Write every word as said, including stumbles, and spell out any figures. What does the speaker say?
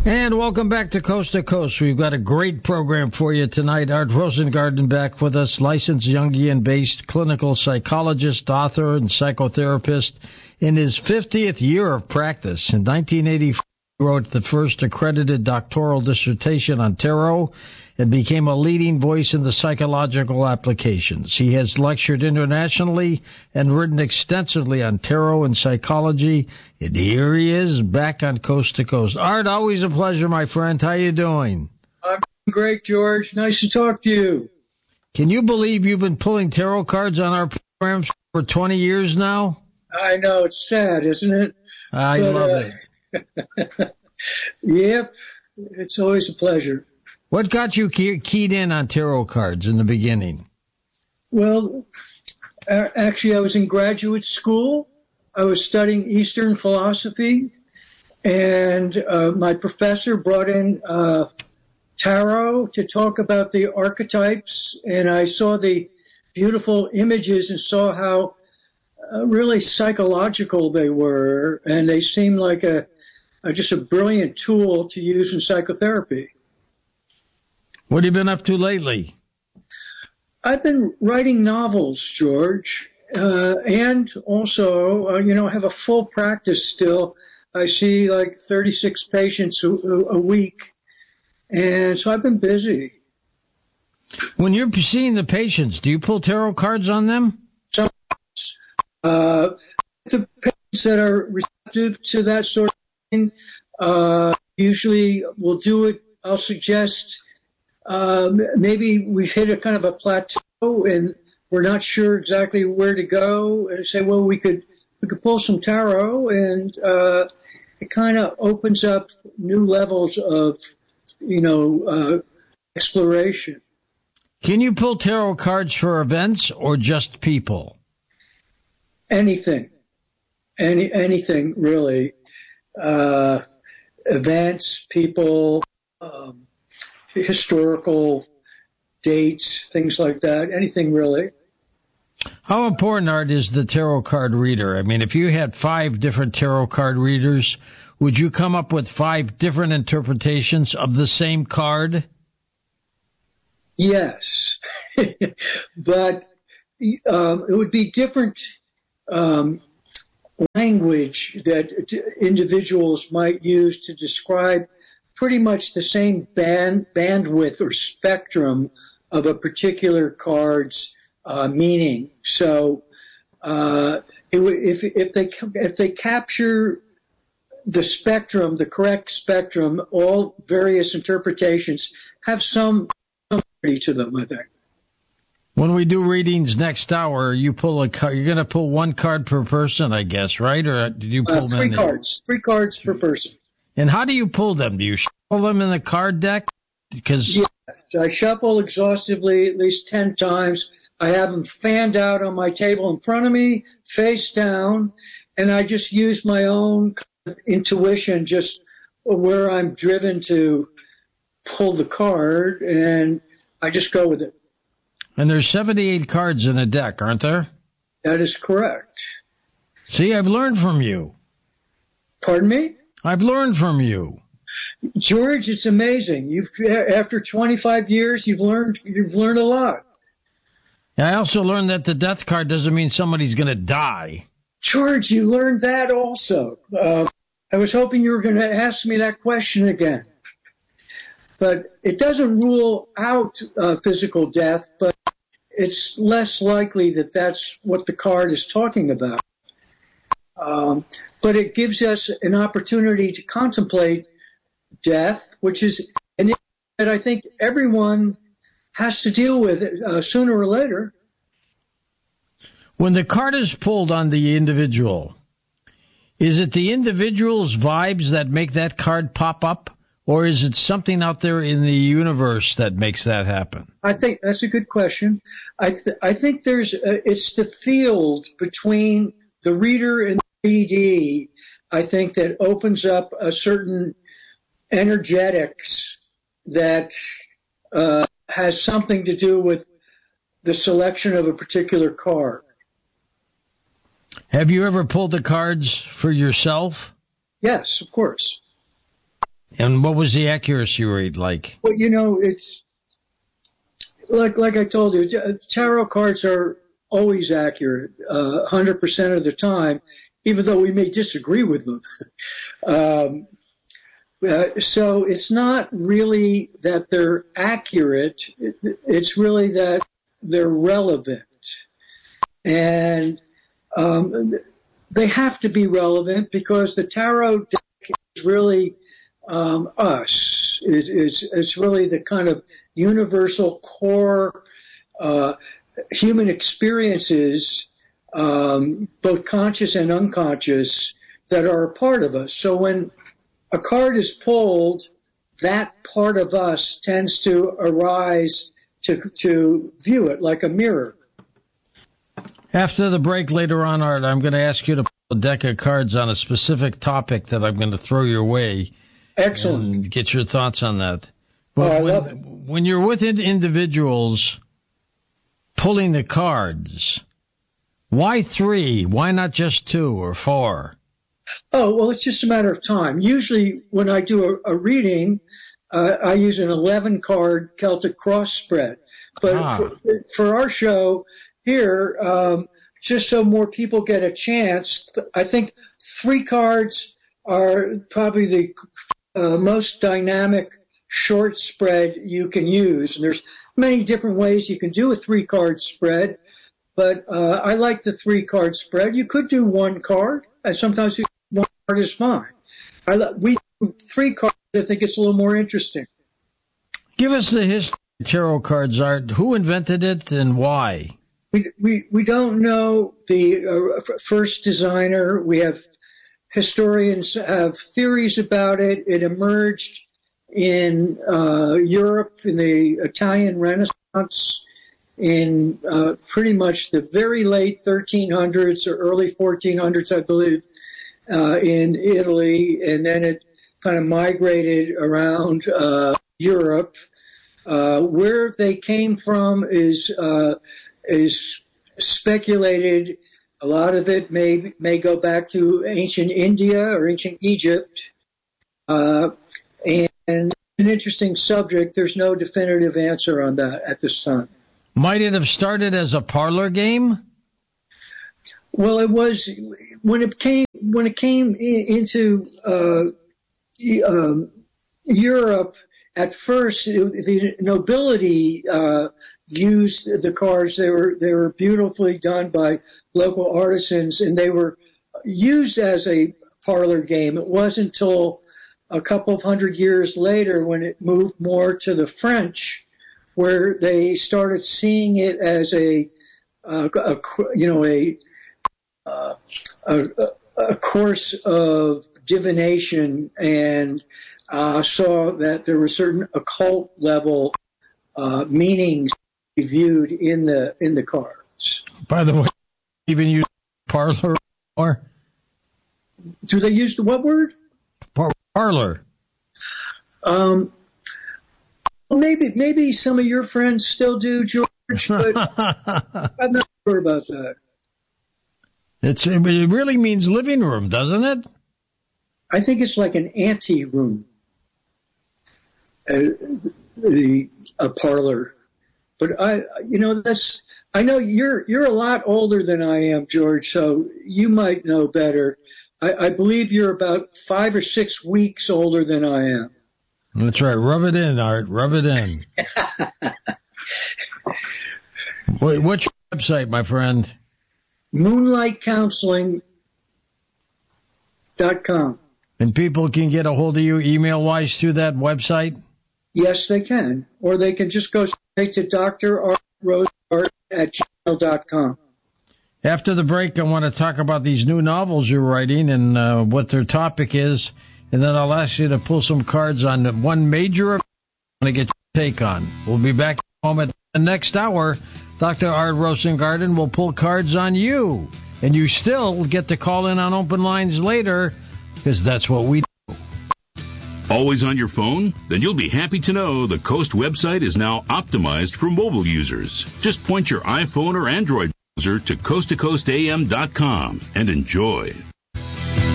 And welcome back to Coast to Coast. We've got a great program for you tonight. Art Rosengarten back with us, licensed Jungian-based clinical psychologist, author, and psychotherapist in his fiftieth year of practice. In nineteen eighty-four, he wrote the first accredited doctoral dissertation on tarot and became a leading voice in the psychological applications. He has lectured internationally and written extensively on tarot and psychology. And here he is, back on Coast to Coast. Art, always a pleasure, my friend. How you doing? I'm great, George. Nice to talk to you. Can you believe you've been pulling tarot cards on our programs for twenty years now? I know. It's sad, isn't it? I but, love uh, it. Yep. It's always a pleasure. What got you key- keyed in on tarot cards in the beginning? Well, actually, I was in graduate school. I was studying Eastern philosophy, and uh, my professor brought in uh, tarot to talk about the archetypes, and I saw the beautiful images and saw how uh, really psychological they were, and they seemed like a, a just a brilliant tool to use in psychotherapy. What have you been up to lately? I've been writing novels, George, uh, and also, uh, you know, I have a full practice still. I see like thirty-six patients a, a week, and so I've been busy. When you're seeing the patients, do you pull tarot cards on them? Sometimes. Uh, the patients that are receptive to that sort of thing, uh, usually will do it. I'll suggest Uh, maybe we've hit a kind of a plateau and we're not sure exactly where to go, and say, well, we could we could pull some tarot, and uh, it kind of opens up new levels of, you know, uh, exploration. Can you pull tarot cards for events or just people? Anything, any anything really. Uh, events, people. Um, historical dates, things like that, anything really. How important, Art, is the tarot card reader? I mean, if you had five different tarot card readers, would you come up with five different interpretations of the same card? Yes, but um, it would be different um, language that individuals might use to describe pretty much the same band, bandwidth or spectrum of a particular card's uh, meaning. So, uh, it, if if they if they capture the spectrum, the correct spectrum, all various interpretations have some somebody to them, I think. When we do readings next hour, you pull a card. You're going to pull one card per person, I guess, right? Or did you pull uh, three many? cards? Three cards per person. And how do you pull them? Do you shuffle them in the card deck? Because yeah, I shuffle exhaustively at least ten times. I have them fanned out on my table in front of me, face down, and I just use my own intuition, just where I'm driven to pull the card, and I just go with it. And there's seventy-eight cards in a deck, aren't there? That is correct. See, I've learned from you. Pardon me? I've learned from you. George, it's amazing. You've after twenty-five years, you've learned you've learned a lot. I also learned that the death card doesn't mean somebody's going to die. George, you learned that also. Uh, I was hoping you were going to ask me that question again. But it doesn't rule out uh, physical death, but it's less likely that that's what the card is talking about. Um, but it gives us an opportunity to contemplate death, which is an issue that I think everyone has to deal with uh, sooner or later. When the card is pulled on the individual, is it the individual's vibes that make that card pop up, or is it something out there in the universe that makes that happen? I think that's a good question. I th- I think there's a, it's the field between the reader and the readee, I think, that opens up a certain energetics that uh, has something to do with the selection of a particular card. Have you ever pulled the cards for yourself? Yes, of course. And what was the accuracy rate like? Well, you know, it's like like I told you, tarot cards are always accurate, uh, one hundred percent of the time, even though we may disagree with them. um, uh, so it's not really that they're accurate. It's really that they're relevant. And um, they have to be relevant because the tarot deck is really um, us. It, it's, it's really the kind of universal core uh, human experiences, um, both conscious and unconscious, that are a part of us. So when a card is pulled, that part of us tends to arise to to view it like a mirror. After the break later on, Art, I'm going to ask you to pull a deck of cards on a specific topic that I'm going to throw your way. Excellent. And get your thoughts on that. But oh, I when, love it. When you're with individuals pulling the cards, why three? Why not just two or four? Oh, well, it's just a matter of time. Usually when I do a, a reading, uh, I use an eleven-card Celtic cross spread. But ah. for, for our show here, um, just so more people get a chance, I think three cards are probably the uh, most dynamic short spread you can use. And there's many different ways you can do a three-card spread, but uh, I like the three-card spread. You could do one card, and sometimes one card is fine. I lo- we do three cards. I think it's a little more interesting. Give us the history of tarot cards, Art. Who invented it and why? We we we don't know the uh, first designer. We have historians have theories about it. It emerged in uh, Europe in the Italian Renaissance in uh, pretty much the very late thirteen hundreds or early fourteen hundreds, I believe, uh, in Italy, and then it kind of migrated around uh, Europe. Uh, where they came from is uh, is speculated. A lot of it may may go back to ancient India or ancient Egypt, uh, and, and an interesting subject. There's no definitive answer on that at this time. Might it have started as a parlor game? Well, it was when it came when it came in, into uh, um, Europe. At first, it, the nobility uh, used the cards. They were they were beautifully done by local artisans, and they were used as a parlor game. It wasn't until a couple of hundred years later when it moved more to the French, where they started seeing it as a, uh, a you know a, uh, a a course of divination, and uh, saw that there were certain occult level uh, meanings viewed in the in the cards. By the way, even use parlor or do they use the what word? Par- parlor. Um, maybe maybe some of your friends still do, George, but I'm not sure about that. It's, it really means living room, doesn't it? I think it's like an ante room, uh, the a parlor. But I, you know, that's. I know you're you're a lot older than I am, George, so you might know better. I, I believe you're about five or six weeks older than I am. That's right. Rub it in, Art. Rub it in. what, what's your website, my friend? moonlight counseling dot com. And people can get a hold of you email-wise through that website? Yes, they can. Or they can just go straight to Doctor Art Rosengart at gmail dot com. After the break, I want to talk about these new novels you're writing and uh, what their topic is. And then I'll ask you to pull some cards on one major event I want to get your take on. We'll be back in a moment. The next hour, Doctor Art Rosengarten will pull cards on you. And you still get to call in on open lines later, because that's what we do. Always on your phone? Then you'll be happy to know the Coast website is now optimized for mobile users. Just point your iPhone or Android browser to coast to coast a m dot com and enjoy.